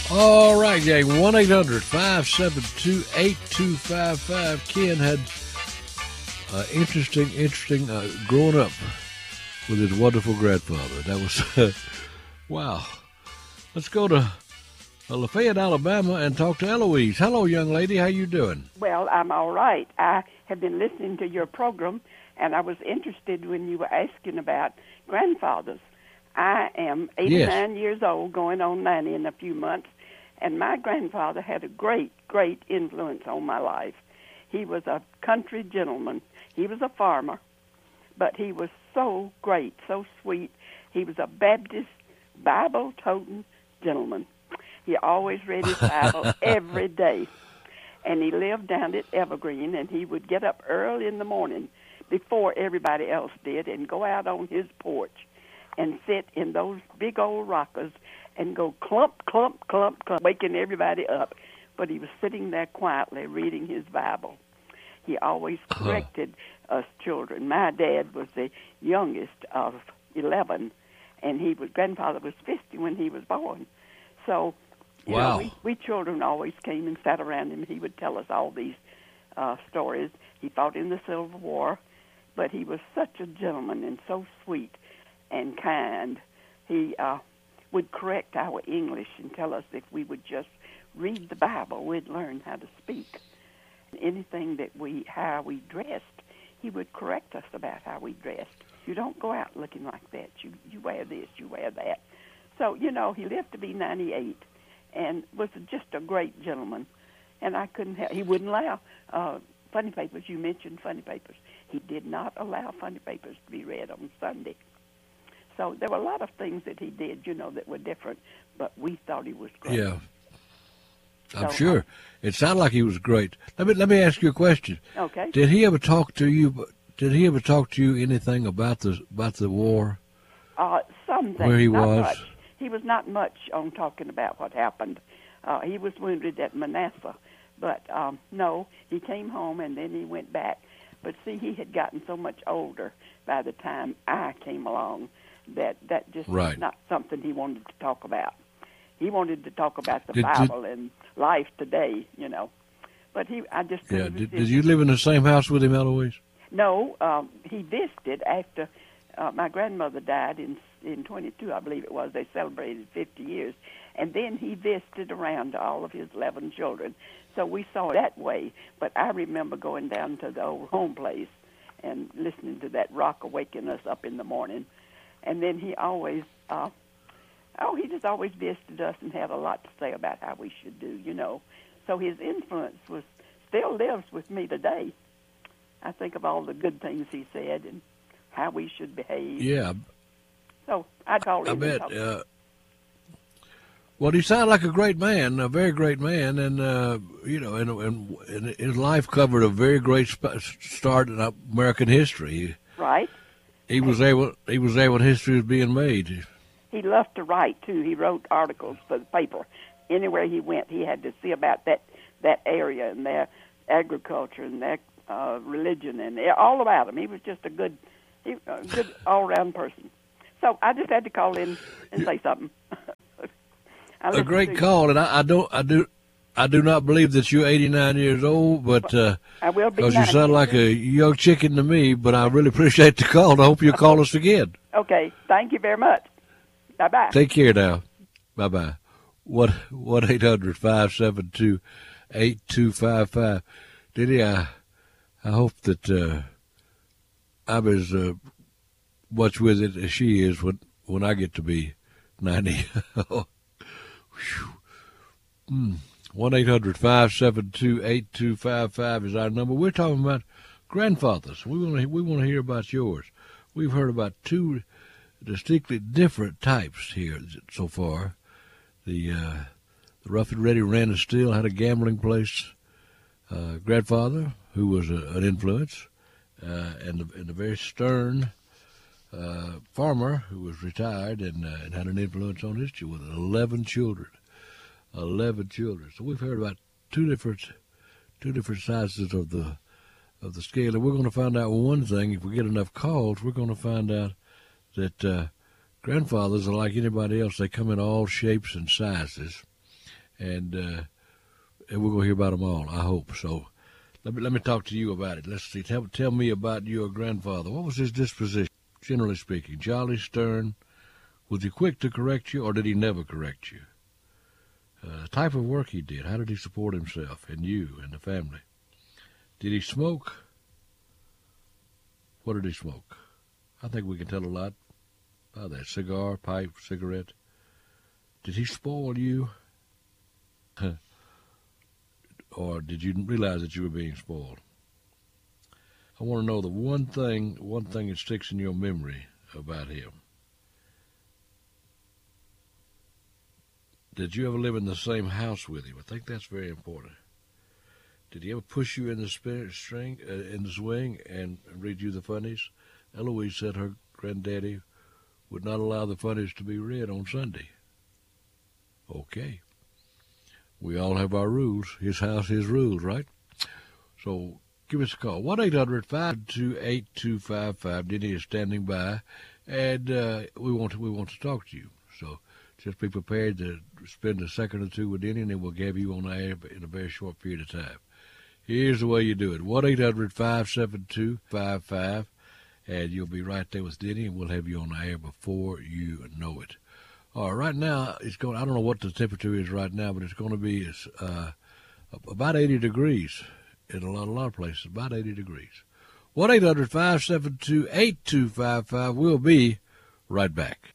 All right, gang. 1-800-572-8255. Ken had interesting growing up with his wonderful grandfather. That was, wow. Let's go to Lafayette, Alabama, and talk to Eloise. Hello, young lady. How you doing? Well, I'm all right. I have been listening to your program, and I was interested when you were asking about grandfathers. I am 89 years old, going on 90 in a few months, and my grandfather had a great influence on my life. He was a country gentleman. He was a farmer, but he was so great, so sweet. He was a Baptist, Bible-toting gentleman. He always read his Bible every day. And he lived down at Evergreen, and he would get up early in the morning before everybody else did and go out on his porch and sit in those big old rockers and go clump, clump, clump, clump, waking everybody up. But he was sitting there quietly reading his Bible. He always corrected us children. My dad was the youngest of 11, and grandfather was 50 when he was born. So, you know, we children always came and sat around him. He would tell us all these stories. He fought in the Civil War, but he was such a gentleman and so sweet and kind. He would correct our English and tell us if we would just read the Bible, we'd learn how to speak. Anything that how we dressed, he would correct us about how we dressed. You don't go out looking like that. You wear this, you wear that. So, you know, he lived to be 98 and was just a great gentleman. And I couldn't help, he wouldn't allow funny papers. You mentioned funny papers. He did not allow funny papers to be read on Sunday. So there were a lot of things that he did, you know, that were different, but we thought he was great. Yeah. I'm sure. It sounded like he was great. Let me ask you a question. Okay. Did he ever talk to you? Did he ever talk to you anything about the war? Some things. Where he not was? Much. He was not much on talking about what happened. He was wounded at Manassas, but no, he came home and then he went back. But see, he had gotten so much older by the time I came along that just was not something he wanted to talk about. He wanted to talk about the Bible and life today, you know. But I just couldn't resist. Did you live in the same house with him, Eloise? No, he visited after my grandmother died in 22, I believe it was. They celebrated 50 years. And then he visited around to all of his 11 children. So we saw it that way. But I remember going down to the old home place and listening to that rocker waking us up in the morning. And then he always, he just always visited us and had a lot to say about how we should do, you know. So his influence still lives with me today. I think of all the good things he said and how we should behave. Yeah. So I'd call him. I bet. Well, he sounded like a great man, a very great man, and you know, and his life covered a very great start in American history. Right. He was able. History was being made. He loved to write too. He wrote articles for the paper. Anywhere he went, he had to see about that area and their agriculture and their religion and all about him. He was just a good all-around person. So I just had to call in and say something. A great call, and I do not believe that you're 89 years old, but I will be, because you sound like a young chicken to me. But I really appreciate the call, and I hope you'll call us again. Okay, thank you very much. Bye bye. Take care now. Bye bye. 1-800-572-8255. Diddy, I hope that I'm as much with it as she is when I get to be 90. 1-800-572-8255 is our number. We're talking about grandfathers. We want to hear about yours. We've heard about two distinctly different types here so far. The rough and ready ran and still had a gambling place grandfather who was an influence, and the very stern farmer who was retired and had an influence on his children with 11 children. 11 children. So we've heard about two different sizes of the scale, and we're going to find out one thing. If we get enough calls, we're going to find out that grandfathers are like anybody else. They come in all shapes and sizes, and we're going to hear about them all, I hope. So let me talk to you about it. Let's see. Tell me about your grandfather. What was his disposition, generally speaking? Jolly, stern? Was he quick to correct you, or did he never correct you? The type of work he did. How did he support himself and you and the family? Did he smoke? What did he smoke? I think we can tell a lot about that. Cigar, pipe, cigarette. Did he spoil you? Or did you realize that you were being spoiled? I want to know the one thing that sticks in your memory about him. Did you ever live in the same house with him? I think that's very important. Did he ever push you in the swing and read you the funnies? Eloise said her granddaddy would not allow the funnies to be read on Sunday. Okay. We all have our rules. His house, his rules, right? So give us a call. 1-800-522-8255. Denny is standing by, and we want to talk to you. So just be prepared to spend a second or two with Denny, and then we'll have you on air in a very short period of time. Here's the way you do it. 1-800-572-55, and you'll be right there with Denny, and we'll have you on the air before you know it. All right, right now, I don't know what the temperature is right now, but it's going to be about 80 degrees in a lot of places, about 80 degrees. 1-800-572-8255. We'll be right back.